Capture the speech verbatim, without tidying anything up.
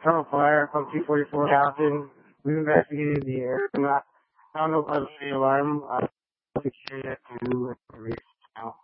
Tunnel fire from T forty-four housing. We've investigated the area. I'm not, I don't know about the alarm. Uh, security to reach now.